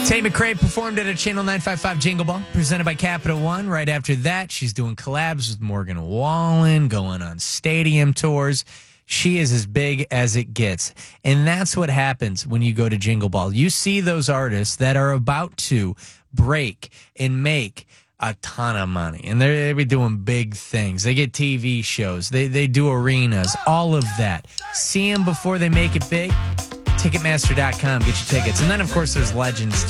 Tate McRae performed at a Channel 955 Jingle Ball, presented by Capital One. Right after that, she's doing collabs with Morgan Wallen, going on stadium tours. She is as big as it gets. And that's what happens when you go to Jingle Ball. You see those artists that are about to break and make a ton of money. And they be doing big things. They get TV shows. They do arenas, all of that. See them before they make it big. Ticketmaster.com. Get your tickets. And then, of course, there's legends,